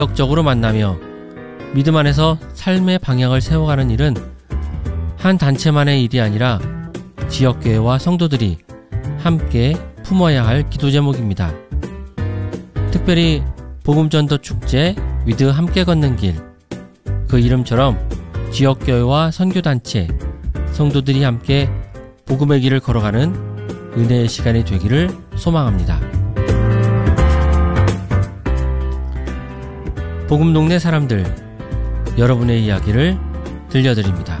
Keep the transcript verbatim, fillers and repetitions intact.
적으로 만나며 믿음 안에서 삶의 방향을 세워가는 일은 한 단체만의 일이 아니라 지역교회와 성도들이 함께 품어야 할 기도 제목입니다. 특별히 복음전도 축제 위드 함께 걷는 길, 그 이름처럼 지역교회와 선교단체, 성도들이 함께 복음의 길을 걸어가는 은혜의 시간이 되기를 소망합니다. 복음동네 사람들, 여러분의 이야기를 들려드립니다.